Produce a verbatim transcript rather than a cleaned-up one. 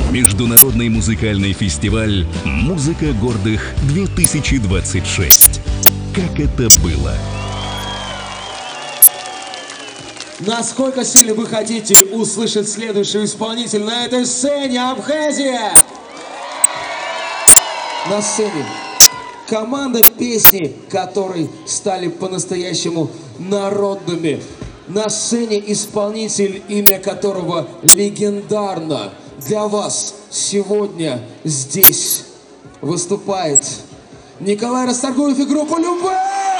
Международный музыкальный фестиваль «Музыка гордых-две тысячи двадцать шесть». Как это было? Насколько сильно вы хотите услышать следующего исполнителя на этой сцене? Абхазия! На сцене команда песни, которые стали по-настоящему народными. На сцене исполнитель, имя которого легендарно. Для вас сегодня здесь выступает Николай Расторгуев и группа «Любэ».